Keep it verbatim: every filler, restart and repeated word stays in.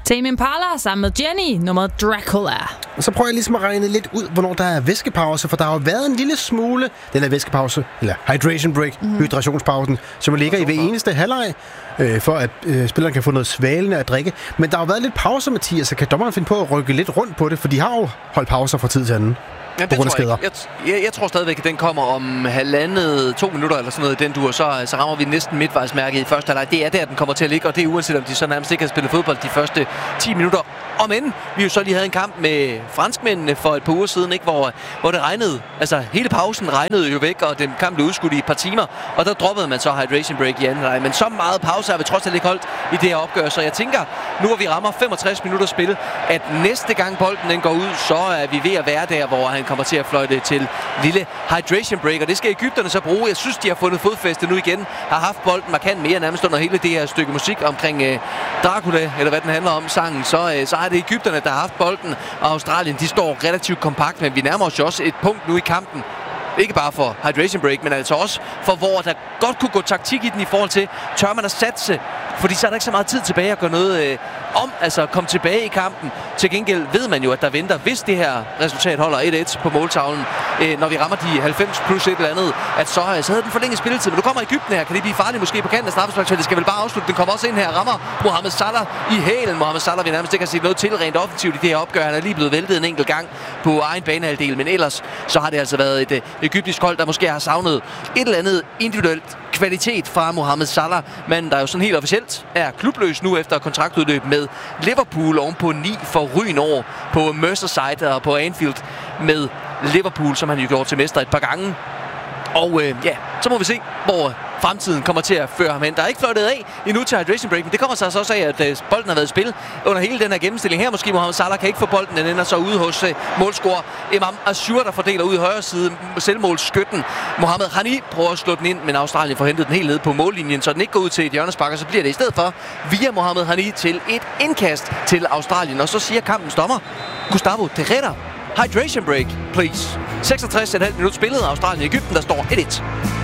Tame Impala sammen med Jenny, nummeret Dracula. Og så prøver jeg ligesom at regne lidt ud, hvornår der er væskepause, for der har jo været en lille smule, den her væskepause, eller hydration break, mm-hmm. hydrationspausen, som ligger i hver eneste halvleg, øh, for at øh, spilleren kan få noget svalende at drikke. Men der har jo været lidt pauser, Mathias, så kan dommeren finde på at rykke lidt rundt på det, for de har jo holdt pauser fra tid til anden. Ja, det tror jeg, jeg, jeg, jeg tror stadigvæk, at den kommer om halvandet, to minutter eller sådan noget. Den dur, så, så rammer vi næsten midtvejsmærket i første halvleg. Det er der, den kommer til at ligge, og det er uanset om de så nærmest ikke har spillet fodbold de første ti minutter. Om end vi jo så lige havde en kamp med franskmændene for et par uger siden, ikke, hvor, hvor det regnede. Altså hele pausen regnede jo væk, og den kamp blev udskudt i et par timer. Og der droppede man så hydration break i anden halvleg. Men så meget pause har vi trods alt ikke holdt i det her opgør. Så jeg tænker, nu hvor vi rammer femogtres minutter spil, at næste gang bolden den går ud, så er vi ved at være der, hvor han kommer til at fløjte til lille hydration break. Og det skal egypterne så bruge. Jeg synes, de har fundet fodfæste nu igen. Har haft bolden markant mere nærmest under hele det her stykke musik omkring øh, Dracula, eller hvad den handler om, sangen. Så, øh, så er det egypterne, der har haft bolden, og Australien, de står relativt kompakt, men vi nærmer os jo også et punkt nu i kampen. Ikke bare for hydration break, men altså også for, hvor der godt kunne gå taktik i den i forhold til, tør man at satse, fordi så er der ikke så meget tid tilbage at gøre noget øh, om, altså komme tilbage i kampen. Til gengæld ved man jo, at der venter, hvis det her resultat holder et et på måltavlen, øh, når vi rammer de halvfems plus et eller andet, at så, øh, så havde den forlænget spilletid. Men nu kommer Egypten her, kan det blive farligt måske på kanten af straffesparksfeltet, det skal vel bare afslutte. Den kommer også ind her, rammer Mohamed Salah i hælen. Mohamed Salah vi nærmest ikke har set noget til rent offensivt i det her opgør. Han er lige blevet væltet en enkelt gang på egen banehalvdel, men ellers så har det altså været et øh, egyptisk hold, der måske har savnet et eller andet individuelt kvalitet fra Mohamed Salah, men der er jo sådan helt officielt er klubløs nu efter kontraktudløb med Liverpool ovenpå ni forrygende år på Merseyside og på Anfield med Liverpool, som han jo gjorde til mester et par gange. Og øh, ja, så må vi se, hvor fremtiden kommer til at føre ham hen. Der er ikke fløjtet af endnu til hydration break, men det kommer så også af, at øh, bolden har været i spil under hele den her gennemstilling her. Måske Mohamed Salah kan ikke få bolden, den ender så ude hos øh, målscorer Imam Assur, der fordeler ud i højre side selvmålsskytten. Mohamed Hani prøver at slå den ind, men Australien får hentet den helt ned på mållinjen, så den ikke går ud til et hjørnespark, og så bliver det i stedet for via Mohamed Hani til et indkast til Australien. Og så siger kampens dommer, Gustavo Terrera, hydration break, please. seksogtres komma fem minutter spillet af Australien i Egypten, der står et et.